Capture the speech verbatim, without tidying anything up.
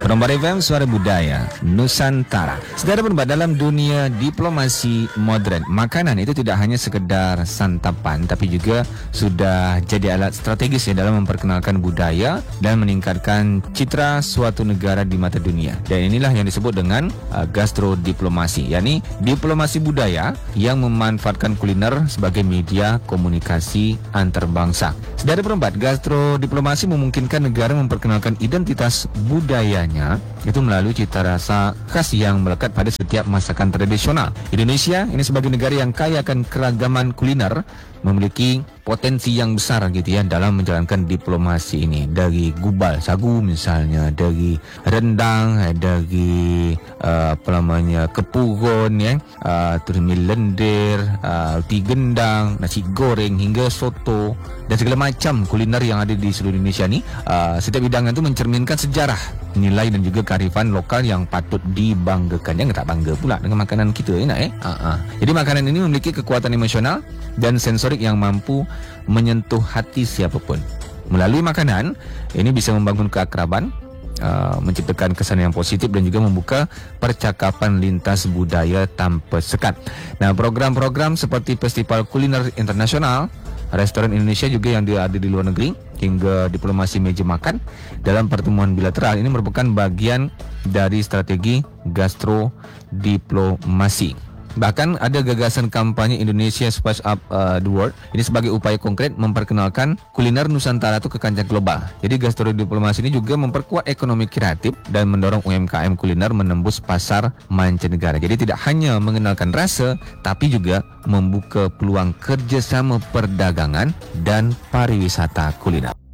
Perombar F M, Suara Budaya Nusantara. Saudara pendengar, dalam dunia diplomasi modern, makanan itu tidak hanya sekedar santapan, tapi juga sudah jadi alat strategis ya dalam memperkenalkan budaya dan meningkatkan citra suatu negara di mata dunia. Dan inilah yang disebut dengan uh, gastrodiplomasi, yakni diplomasi budaya yang memanfaatkan kuliner sebagai media komunikasi antarbangsa. Saudara pendengar, gastrodiplomasi memungkinkan negara memperkenalkan identitas budaya itu melalui cita rasa khas yang melekat pada setiap masakan tradisional. Indonesia ini sebagai negara yang kaya akan keragaman kuliner memiliki potensi yang besar gitu ya dalam menjalankan diplomasi ini. Dari gubal sagu misalnya, dari rendang, dari uh, apa namanya kepugon ya, uh, turmi lendir, uh, roti gendang, nasi goreng hingga soto dan segala macam kuliner yang ada di seluruh Indonesia ni. Uh, setiap hidangan itu mencerminkan sejarah, nilai dan juga kearifan lokal yang patut dibanggakan. Yang tak bangga pula dengan makanan kita ya nak eh. Uh-huh. Jadi makanan ini memiliki kekuatan emosional dan sensorik yang mampu menyentuh hati siapapun. Melalui makanan, ini bisa membangun keakraban, uh, menciptakan kesan yang positif dan juga membuka percakapan lintas budaya tanpa sekat. Nah, program-program seperti Festival Kuliner Internasional, restoran Indonesia juga yang ada di luar negeri, hingga diplomasi meja makan dalam pertemuan bilateral ini merupakan bagian dari strategi gastrodiplomasi. Bahkan ada gagasan kampanye Indonesia Spice Up uh, the World. Ini sebagai upaya konkret memperkenalkan kuliner Nusantara itu ke kancah global. Jadi gastrodiplomasi ini juga memperkuat ekonomi kreatif dan mendorong U M K M kuliner menembus pasar mancanegara. Jadi tidak hanya mengenalkan rasa, tapi juga membuka peluang kerjasama perdagangan dan pariwisata kuliner.